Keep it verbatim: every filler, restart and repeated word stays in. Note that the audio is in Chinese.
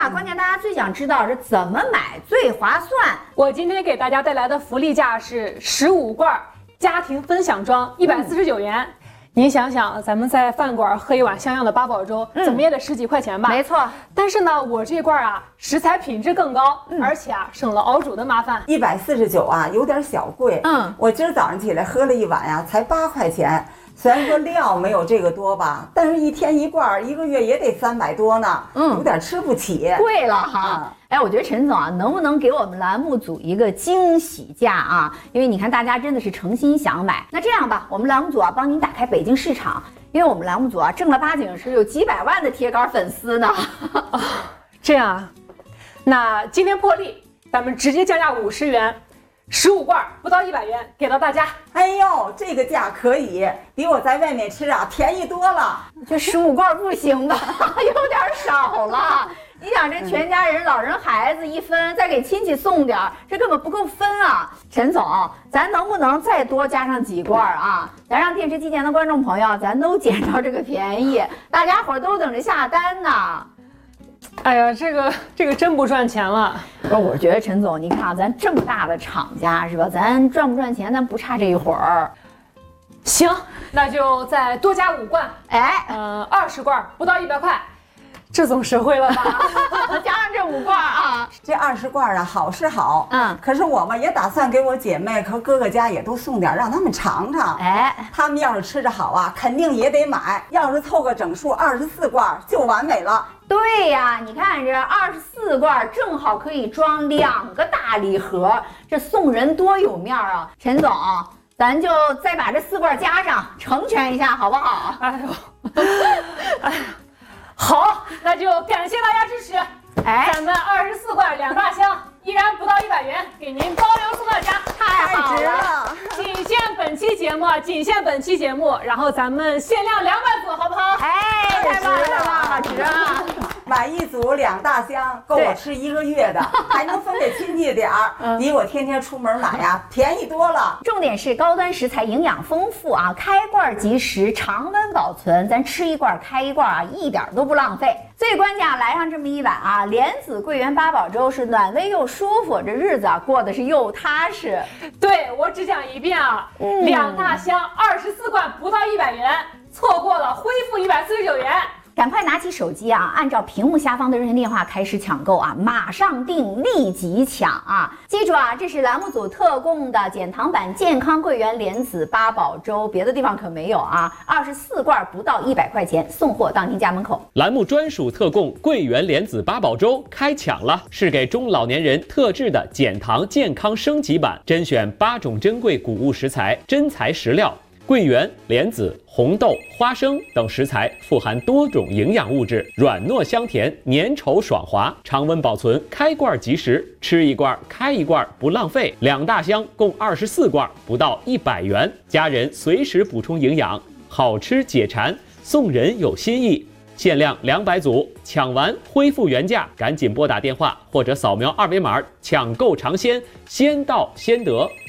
啊，关键大家最想知道是怎么买最划算。 我今天给大家带来的福利价是十五罐家庭分享装，一百四十九元。嗯，您想想，咱们在饭馆喝一碗像样的八宝粥，嗯、怎么也得十几块钱吧？ 没错。 但是呢，我这罐啊，食材品质更高，嗯、而且啊，省了熬煮的麻烦。 一百四十九啊，有点小贵。 嗯， 我今儿早上起来喝了一碗呀、啊，才八块钱。虽然说料没有这个多吧，但是一天一罐，一个月也得三百多呢。嗯，有点吃不起， 贵了哈。嗯，哎，我觉得陈总啊，能不能给我们栏目组一个惊喜价啊？因为你看大家真的是诚心想买。那这样吧，我们栏目组啊帮您打开北京市场，因为我们栏目组啊正儿八经是有几百万的铁杆粉丝呢。 哦，这样啊，那今天破例，咱们直接降价五十元。十五罐不到一百元，给到大家。 哎呦，这个价可以，比我在外面吃啊便宜多了。 这十五罐不行吧？有点少了。你想这全家人、老人、孩子一分，再给亲戚送点，这根本不够分啊！陈总，咱能不能再多加上几罐啊？咱让电视机前的观众朋友，咱都捡着这个便宜，大家伙都等着下单呢。 哎呀，这个这个真不赚钱了。 不是，我觉得陈总，你看啊，咱这么大的厂家是吧？咱赚不赚钱，咱不差这一会儿。 行，那就再多加五罐， 哎， 呃，二十罐不到一百块，这总实惠了吧？ 加上这五罐啊， 这二十罐啊，好是好， 嗯， 可是我们也打算给我姐妹和哥哥家也都送点，让他们尝尝。 哎， 他们要是吃着好啊，肯定也得买。要是凑个整数二十四罐就完美了。 对呀，你看这二十四罐正好可以装两个大礼盒，这送人多有面啊！陈总，咱就再把这四罐加上，成全一下好不好？ 哎呦，哎呀，好，那就感谢大家支持。 哎， 咱们二十四罐两大箱，依然不到一百元，给您包邮送到家， 太好了！ 仅限本期节目，仅限本期节目，然后咱们限量两百组，好不好？ 哎，太棒了，太棒了，值啊！ 买一组两大箱，够我吃一个月的，还能分给亲戚点儿，嗯、比我天天出门买呀便宜多了。 重点是高端食材，营养丰富啊，开罐即食，常温保存，咱吃一罐开一罐啊，一点都不浪费。最关键啊，来上这么一碗啊，莲子桂圆八宝粥是暖胃又舒服，这日子啊过得是又踏实。 对，我只讲一遍啊，嗯、两大箱二十四罐不到一百元，错过了恢复一百四十九元。 赶快拿起手机啊，按照屏幕下方的热线电话开始抢购啊，马上订，立即抢啊！记住啊，这是栏目组特供的减糖版健康桂圆莲子八宝粥，别的地方可没有啊！二十四罐不到一百块钱，送货到您家门口。 栏目专属特供桂圆莲子八宝粥开抢了，是给中老年人特制的减糖健康升级版，甄选八种珍贵谷物食材，真材实料。桂圆、莲子、红豆、花生等食材富含多种营养物质，软糯香甜，粘稠爽滑，常温保存，开罐即食，吃一罐开一罐不浪费。两大箱共二十四罐，不到一百元，家人随时补充营养，好吃解馋，送人有新意。限量两百组，抢完恢复原价，赶紧拨打电话或者扫描二维码抢购尝鲜，先到先得。